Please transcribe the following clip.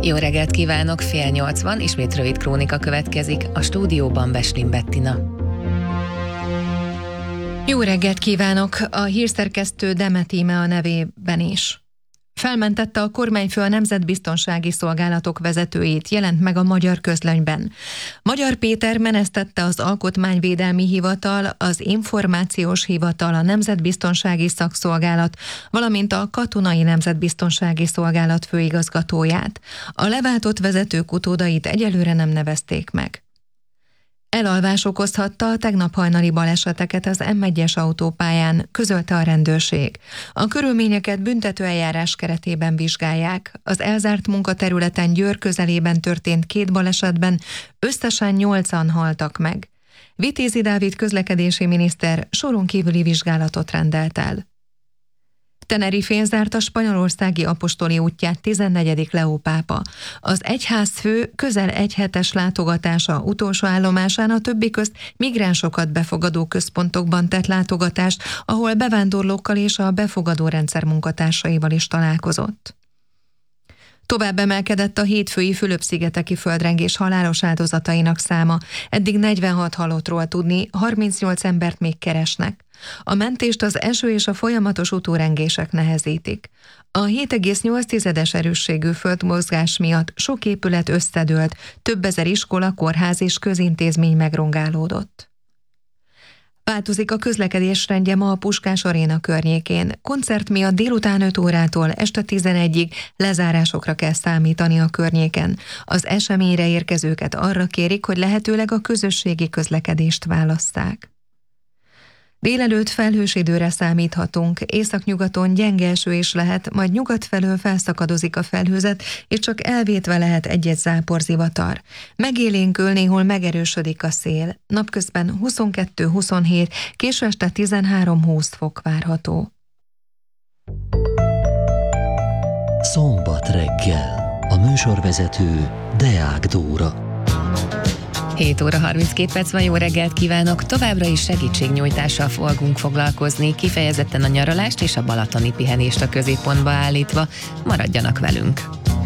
Jó reggelt kívánok, 7:30 van, ismét rövid krónika következik, a stúdióban Beslin Bettina. Jó reggelt kívánok, a hírszerkesztő Demet Íme a nevében is. Felmentette a kormányfő a nemzetbiztonsági szolgálatok vezetőit, jelent meg a Magyar Közlönyben. Magyar Péter menesztette az Alkotmányvédelmi Hivatal, az Információs Hivatal, a Nemzetbiztonsági Szakszolgálat, valamint a Katonai Nemzetbiztonsági Szolgálat főigazgatóját. A leváltott vezetők utódait egyelőre nem nevezték meg. Elalvás okozhatta a tegnap hajnali baleseteket az M1-es autópályán, közölte a rendőrség. A körülményeket büntetőeljárás keretében vizsgálják. Az elzárt munkaterületen Győr közelében történt 2 balesetben összesen 8-an haltak meg. Vitézi Dávid közlekedési miniszter soron kívüli vizsgálatot rendelt el. Tenerifén zárt a spanyolországi apostoli útját 14. Leó pápa. Az egyházfő közel egy hetes látogatása utolsó állomásán a többi közt migránsokat befogadó központokban tett látogatást, ahol bevándorlókkal és a befogadó rendszer munkatársaival is találkozott. Tovább emelkedett a hétfői Fülöp-szigeteki földrengés halálos áldozatainak száma. Eddig 46 halottról tudni, 38 embert még keresnek. A mentést az eső és a folyamatos utórengések nehezítik. A 7,8-es erősségű földmozgás miatt sok épület összedőlt, több ezer iskola, kórház és közintézmény megrongálódott. Változik a közlekedés rendje ma a Puskás Aréna környékén. Koncert miatt délután 5 órától este 11-ig lezárásokra kell számítani a környéken. Az eseményre érkezőket arra kérik, hogy lehetőleg a közösségi közlekedést válasszák. Délelőtt felhős időre számíthatunk, északnyugaton gyenge eső is lehet, majd nyugat felől felszakadozik a felhőzet, és csak elvétve lehet egy-egy záporzivatar. Megélénkül, néhol megerősödik a szél. Napközben 22-27, késő este 13-20 fok várható. Szombat reggel. A műsorvezető Deák Dóra. 7 óra 32 perc van, jó reggelt kívánok! Továbbra is segítségnyújtással fogunk foglalkozni, kifejezetten a nyaralást és a balatoni pihenést a középpontba állítva. Maradjanak velünk!